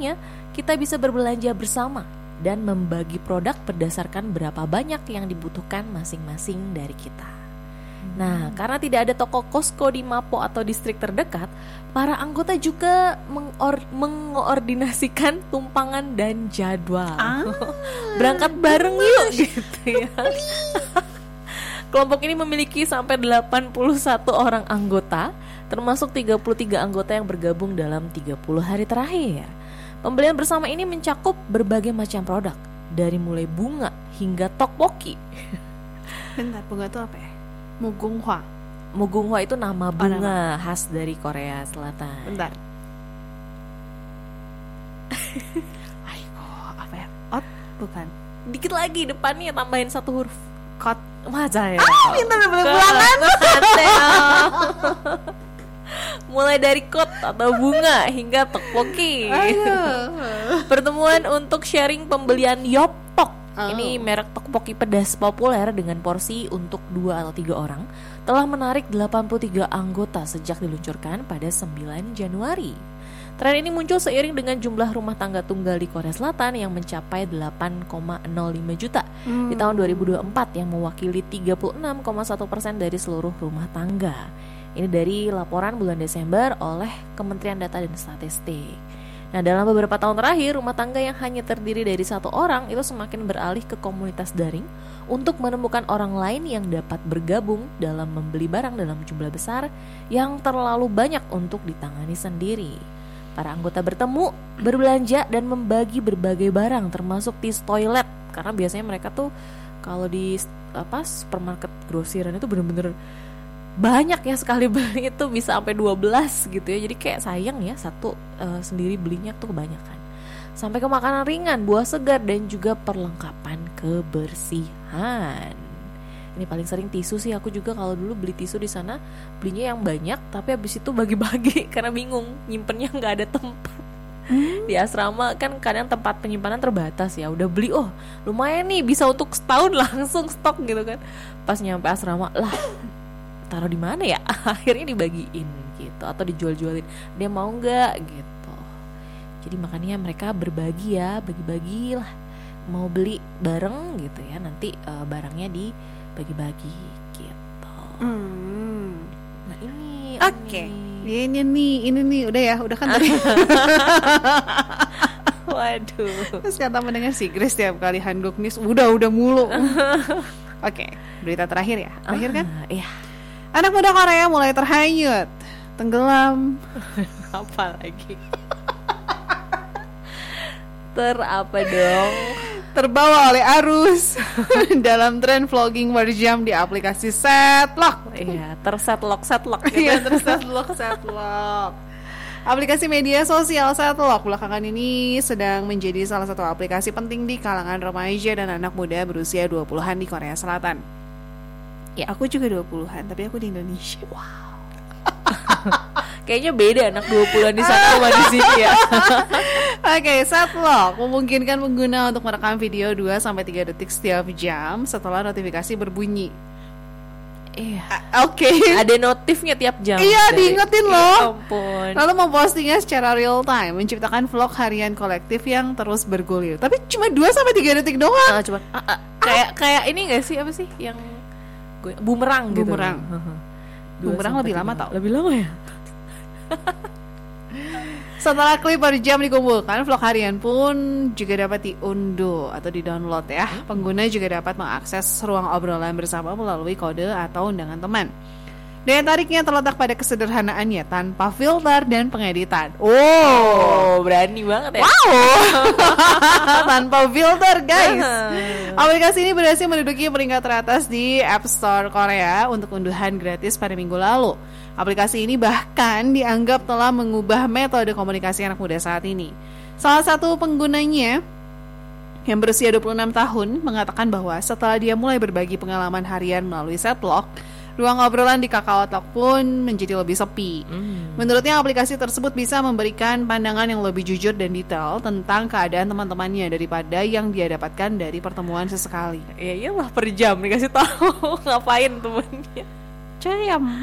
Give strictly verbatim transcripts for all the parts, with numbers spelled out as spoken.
lainnya, kita bisa berbelanja bersama dan membagi produk berdasarkan berapa banyak yang dibutuhkan masing-masing dari kita. Nah, karena tidak ada toko Costco di Mapo atau distrik terdekat, para anggota juga mengor- mengoordinasikan tumpangan dan jadwal. Ah, berangkat bareng yuk gitu ya. Kelompok ini memiliki sampai delapan puluh satu orang anggota, termasuk tiga puluh tiga anggota yang bergabung dalam tiga puluh hari terakhir. Pembelian bersama ini mencakup berbagai macam produk, dari mulai bunga hingga tteokbokki. Bentar, bunga itu apa ya? Mugunghwa. Mugunghwa itu nama bunga oh, nama. khas dari Korea Selatan. Bentar. Aiko, apa ya? Ot, bukan. Dikit lagi depannya tambahin satu huruf. Kot. Masa ya? Ah, pintar berulangan. Mulai dari kot atau bunga hingga tteokbokki. Pertemuan untuk sharing pembelian Yopok. Oh. Ini merek tteokbokki pedas populer dengan porsi untuk dua atau tiga orang, telah menarik delapan puluh tiga anggota sejak diluncurkan pada sembilan Januari. Tren ini muncul seiring dengan jumlah rumah tangga tunggal di Korea Selatan yang mencapai delapan koma nol lima juta hmm. di tahun dua ribu dua puluh empat, yang mewakili tiga puluh enam koma satu persen dari seluruh rumah tangga. Ini dari laporan bulan Desember oleh Kementerian Data dan Statistik. Nah, dalam beberapa tahun terakhir, rumah tangga yang hanya terdiri dari satu orang itu semakin beralih ke komunitas daring untuk menemukan orang lain yang dapat bergabung dalam membeli barang dalam jumlah besar yang terlalu banyak untuk ditangani sendiri. Para anggota bertemu, berbelanja, dan membagi berbagai barang termasuk tisu toilet, karena biasanya mereka tuh kalau di apa supermarket grosiran itu bener-bener banyak ya, sekali beli itu bisa sampai dua belas gitu ya. Jadi kayak sayang ya satu uh, sendiri belinya tuh kebanyakan. Sampai ke makanan ringan, buah segar, dan juga perlengkapan kebersihan. Ini paling sering tisu sih, aku juga kalau dulu beli tisu di sana belinya yang banyak, tapi habis itu bagi-bagi karena bingung nyimpennya nggak ada tempat. Hmm. Di asrama kan kadang tempat penyimpanan terbatas ya, udah beli oh lumayan nih bisa untuk setahun langsung stok gitu kan. Pas nyampe asrama lah taruh di mana ya? Akhirnya dibagiin gitu atau dijual-jualin. Dia mau nggak gitu. Jadi makanya mereka berbagi ya, bagi-bagi lah. Mau beli bareng gitu ya, nanti uh, barangnya dibagi-bagi gitu. Hmm. Nah ini. Oke. Okay. Ini nih, ini nih udah ya, udah kan tadi. Waduh. Terus kata mendengar si Grace tiap kali handuk nis udah udah mulu. Oke, okay, berita terakhir ya. Terakhir kan? Uh, iya. Anak muda Korea mulai terhanyut, tenggelam. Apa lagi? Ter apa dong? Terbawa oleh arus dalam tren vlogging berjam di aplikasi Setlock. Iya, tersetlock setlock. Iya, tersetlock setlock. Aplikasi media sosial Setlock belakangan ini sedang menjadi salah satu aplikasi penting di kalangan remaja dan anak muda berusia dua puluhan di Korea Selatan. Ya, aku juga dua puluhan, tapi aku di Indonesia. Wow. Kayaknya beda anak dua puluhan di sana sama di sini ya. Oke, okay, Setlock memungkinkan pengguna untuk merekam video dua sampai tiga detik setiap jam setelah notifikasi berbunyi. Iya. Uh, Oke. Okay. Ada notifnya tiap jam. Iya, dari... diingetin loh. Ya ampun. Lalu mempostingnya secara real time, menciptakan vlog harian kolektif yang terus bergulir. Tapi cuma dua sampai tiga detik doang. Uh, cuma uh, uh, kayak kayak ini enggak sih, apa sih yang bumerang gitu. Bumerang. Bumerang lebih lama tau. Lebih lama ya. Setelah klip per jam dikumpulkan, vlog harian pun juga dapat diunduh atau di-download ya. Pengguna juga dapat mengakses ruang obrolan bersama melalui kode atau undangan teman. Daya tariknya terletak pada kesederhanaannya tanpa filter dan pengeditan. Oh, berani banget ya. Wow. Tanpa filter, guys. Aplikasi ini berhasil menduduki peringkat teratas di App Store Korea untuk unduhan gratis pada minggu lalu. Aplikasi ini bahkan dianggap telah mengubah metode komunikasi anak muda saat ini. Salah satu penggunanya yang berusia dua puluh enam tahun mengatakan bahwa setelah dia mulai berbagi pengalaman harian melalui Setlock, ruang obrolan di Kakao Talk pun menjadi lebih sepi. Mm. Menurutnya aplikasi tersebut bisa memberikan pandangan yang lebih jujur dan detail tentang keadaan teman-temannya daripada yang dia dapatkan dari pertemuan sesekali. Ya iyalah, per jam dikasih tahu ngapain temennya. Jam.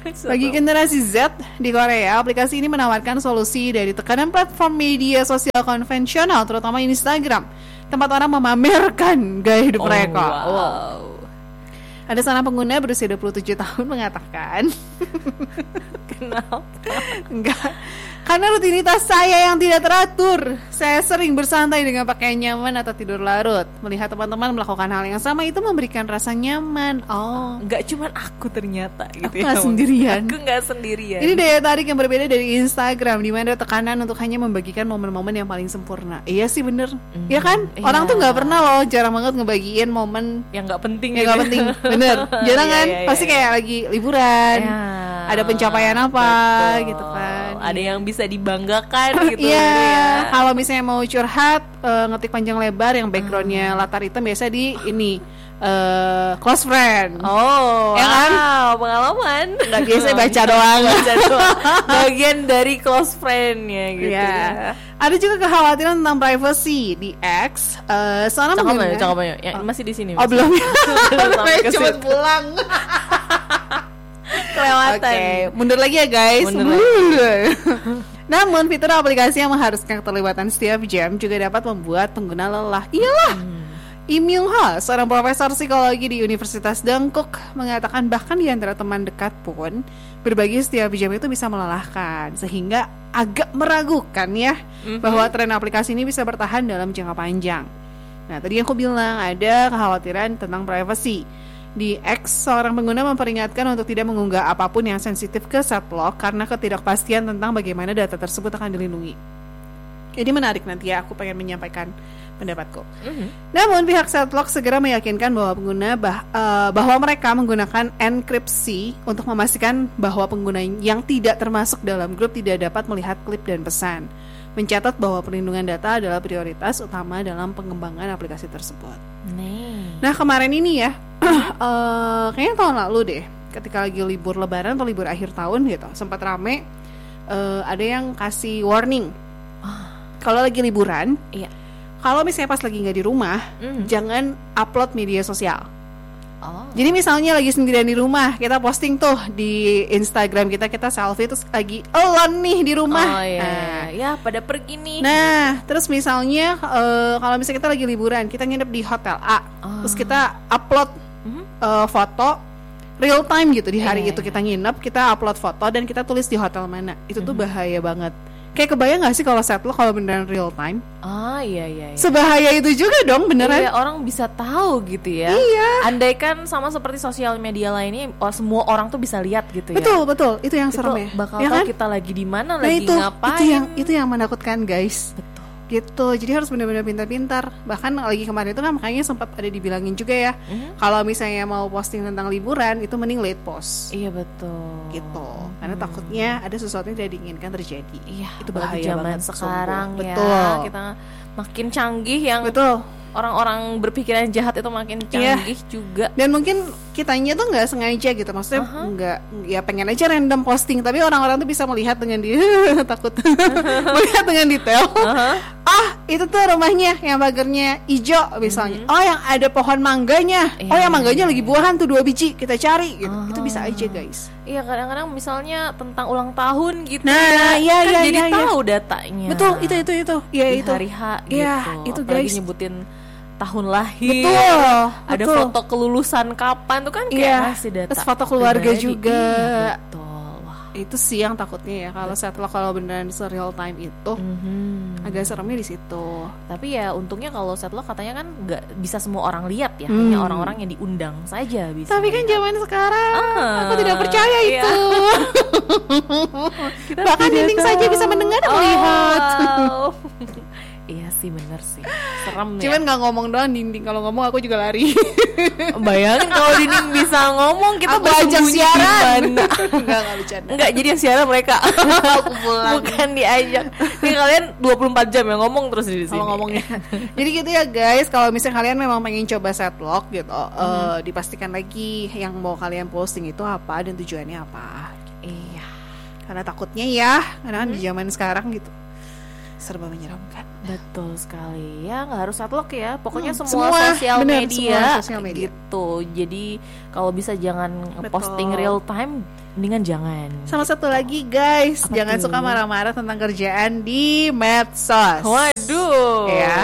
Bagi generasi Z di Korea, aplikasi ini menawarkan solusi dari tekanan platform media sosial konvensional, terutama Instagram, tempat orang memamerkan gaya hidup Oh, mereka. wow. Ada seorang pengguna berusia dua puluh tujuh tahun mengatakan, Kenapa? enggak, karena rutinitas saya yang tidak teratur, saya sering bersantai dengan pakaian nyaman atau tidur larut. Melihat teman-teman melakukan hal yang sama itu memberikan rasa nyaman. Oh, Nggak cuman aku ternyata gitu Aku ya. nggak sendirian. Aku nggak sendirian. ini daya tarik yang berbeda dari Instagram, di mana tekanan untuk hanya membagikan momen-momen yang paling sempurna. Iya sih bener, Hmm, ya kan? iya. Orang tuh nggak pernah loh, jarang banget ngebagiin momen yang nggak penting yang gitu. nggak penting. Bener, jarang Iya, kan? iya, iya, Pasti iya. kayak lagi liburan, Ya, ada pencapaian apa betul. gitu kan. Ada yang bisa dibanggakan gitu Iya, ya. kalau misalnya mau curhat, eh, ngetik panjang lebar yang Hmm. backgroundnya latar hitam biasa di ini eh, close friend. Oh, Ya kan? wow, pengalaman. Nggak biasa baca doang. Baca doang. Bagian dari close friend-nya gitu Iya. ya. Ada juga kekhawatiran tentang privacy di X. Eh, seorang Cakep pengguna- ya, cakep ya. Ya, masih di sini. Oh belum ya. Sampai ke Cepet situ. pulang. Kelewatan. Oke, mundur lagi ya guys. Mundur Namun fitur aplikasi yang mengharuskan keterlibatan setiap jam juga dapat membuat pengguna lelah. Iyalah. Im Myung Ha, seorang profesor psikologi di Universitas Dongkuk, mengatakan bahkan di antara teman dekat pun berbagi setiap jam itu bisa melelahkan, sehingga agak meragukan ya bahwa tren aplikasi ini bisa bertahan dalam jangka panjang. Nah, tadi yang aku bilang ada kekhawatiran tentang privacy. Di X, seorang pengguna memperingatkan untuk tidak mengunggah apapun yang sensitif ke Setlock karena ketidakpastian tentang bagaimana data tersebut akan dilindungi. Jadi menarik, nanti ya aku pengen menyampaikan pendapatku. Mhm. Namun pihak Setlock segera meyakinkan bahwa pengguna bah, eh, bahwa mereka menggunakan enkripsi untuk memastikan bahwa pengguna yang tidak termasuk dalam grup tidak dapat melihat klip dan pesan. Mencatat bahwa perlindungan data adalah prioritas utama dalam pengembangan aplikasi tersebut. Nih. Nah kemarin ini ya, eh, kayaknya tahun lalu deh, ketika lagi libur lebaran atau libur akhir tahun gitu, sempat rame, eh, ada yang kasih warning. Kalau lagi liburan, Iya. kalau misalnya pas lagi nggak di rumah, Mhm. jangan upload media sosial. Oh. Jadi misalnya lagi sendirian di rumah, kita posting tuh di Instagram kita, kita selfie terus lagi alone nih di rumah. Oh iya. Nah, Ya, pada pergi nih. Nah, terus misalnya eh, kalau misalnya kita lagi liburan, kita nginep di hotel A, Oh. terus kita upload Mhm. eh, foto real time gitu di hari Iya, itu iya. kita nginep, kita upload foto dan kita tulis di hotel mana. Itu tuh bahaya banget. Kayak kebayang gak sih kalau Setlock kalau beneran real time? Ah, iya iya iya. Sebahaya itu juga dong beneran. Iya, orang bisa tahu gitu ya. Iya. Andaikan sama seperti sosial media lainnya, oh, semua orang tuh bisa lihat gitu ya. Betul, betul. Itu yang Itu serem ya. bakal Ya tahu kan? kita lagi di mana, Nah, lagi itu ngapain. itu yang itu yang menakutkan, guys. Betul. Gitu. Jadi harus benar-benar pintar-pintar. Bahkan lagi kemarin itu kan makanya sempat ada dibilangin juga ya. Mhm. Kalau misalnya mau posting tentang liburan itu mending late post. Iya betul. Gitu. Karena takutnya ada sesuatu yang tidak diinginkan terjadi. Iya, Itu apalagi bahaya zaman banget, sekarang sungguh. ya. Betul. Kita makin canggih, yang Betul. orang-orang berpikiran jahat itu makin Iya. canggih juga. Dan mungkin kitanya tuh nggak sengaja gitu. Maksudnya Aha. nggak ya pengen aja random posting, tapi orang-orang tuh bisa melihat dengan di takut melihat dengan detail. Aha. Ah, itu tuh rumahnya yang pagarnya hijau misalnya. Oh, yang ada pohon mangganya. Iya, Oh, yang iya, mangganya iya. lagi buahan tuh dua biji, kita cari gitu. Aha. Itu bisa aja, guys. Iya, kadang-kadang misalnya tentang ulang tahun gitu. Nah, iya, kan iya, jadi iya, iya. tahu datanya. Betul, itu itu itu. Iya, Di itu. hari H gitu. Iya, itu, Apalagi guys. nyebutin tahun lahir. Betul. Ada betul. foto kelulusan kapan tuh kan kayak Iya. masih data. Terus foto keluarga pribadi. juga. Iya, betul. Wah. Itu sih yang takutnya ya kalau Setlock kalau beneran real time itu Mhm. agak seremnya di situ. Tapi ya untungnya kalau Setlock katanya kan nggak bisa semua orang lihat ya, Hmm. hanya orang-orang yang diundang saja bisa. Tapi kan melihat. zaman sekarang Ah, aku tidak percaya iya. itu. Kita Bahkan tidak dinding tahu. saja bisa mendengar dan Oh, melihat. wow. Iya sih, bener sih. Serem ya. Cuman nggak ngomong doang dinding, kalau ngomong aku juga lari. Bayangin kalau dinding bisa ngomong, kita Aku ajak bersembunyi siaran. di mana? Enggak, enggak bercanda. Enggak, jadi yang siaran mereka. Aku pulang. Bukan diajak. Ini kalian dua puluh empat jam yang ngomong terus di sini. Kalau ngomongnya. Jadi gitu ya guys, kalau misalnya kalian memang pengen coba Setlock gitu, eh, dipastikan lagi yang mau kalian posting itu apa dan tujuannya apa. Iya. Karena takutnya ya, karena kan di zaman sekarang gitu. serba menyeramkan. Betul sekali ya, nggak harus adlock ya, pokoknya Hmm, semua, semua, sosial bener, media, semua sosial media. gitu. Jadi kalau bisa jangan Betul. posting real time, mendingan jangan. Sama satu lagi guys, Apa jangan tuh? suka marah-marah tentang kerjaan di medsos. Waduh. Ya,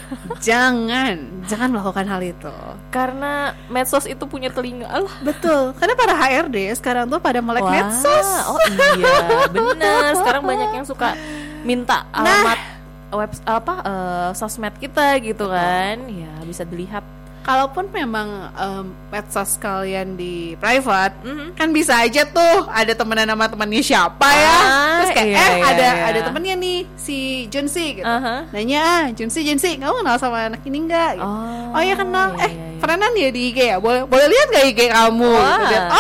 jangan, jangan melakukan hal itu. Karena medsos itu punya telinga. Alah. Betul, karena para H R D sekarang tuh pada melek Wah, medsos. oh iya, benar. Sekarang banyak yang suka minta alamat web apa eh, sosmed kita gitu kan. Ya, bisa dilihat. Kalaupun memang em, medsos kalian di private, Mhm. kan bisa aja tuh ada temenan sama temannya siapa ya. Ah, Terus kayak iya, eh iya, ada iya. ada temennya nih si Junsi gitu. Aha. Nanya, ah, Junsi Junsi, kamu kenal sama anak ini enggak? Gitu. Oh, Oh, ya kenal. iya, eh, iya, iya. perenan ya di I G ya? Boleh boleh lihat gak I G kamu? Wah. Gitu. Lihat,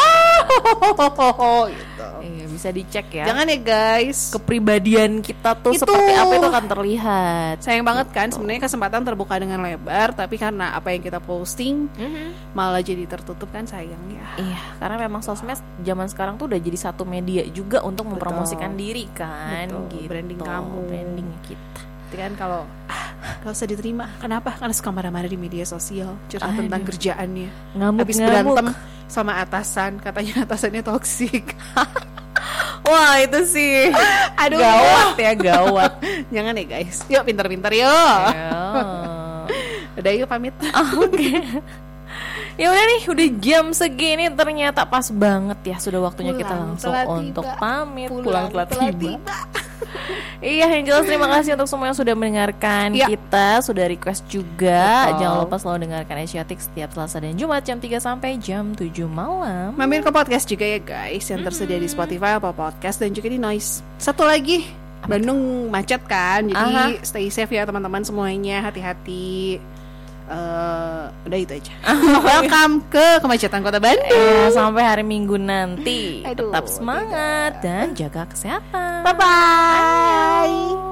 oh, gitu. Iya, bisa dicek ya. Jangan ya guys. Kepribadian kita tuh Itu. seperti apa itu akan terlihat. Sayang banget kan sebenarnya kesempatan terbuka dengan lebar, tapi karena apa yang kita posting Mhm. malah jadi tertutup kan sayang ya. Iya, karena memang sosmed zaman sekarang tuh udah jadi satu media juga untuk mempromosikan diri kan, Betul, gitu. branding kamu. branding kita. Itu kan kalau ah, gak usah diterima. Kenapa? Karena suka marah-marah di media sosial, curhat Aduh. tentang kerjaannya. Ngamuk, Habis ngamuk. berantem sama atasan, katanya atasannya toksik. Wah, itu sih Aduh, gawat ya, gawat. Jangan ya guys. Yuk pintar-pintar yuk. Ya. Udah yuk pamit. Oke. Ya udah nih, udah jam segini ternyata pas banget ya, sudah waktunya kita Pulang langsung telat untuk tiba. pamit, pulang, telat telat tiba. Iya, yang jelas terima kasih untuk semua yang sudah mendengarkan Ya. kita, sudah request juga. Betul. Jangan lupa selalu dengarkan Asiatic setiap Selasa dan Jumat jam tiga sampai jam tujuh malam. Mampir ke podcast juga ya guys, yang tersedia di Spotify, Apple Podcast, dan juga di Noise. Satu lagi, Bandung macet kan, jadi Aha. stay safe ya teman-teman semuanya, hati-hati. Eh, udah itu aja. Welcome ke kemacetan Kota Bandung. Eh, sampai hari Minggu nanti. Aduh, Tetap semangat dan jaga kesehatan. Bye bye.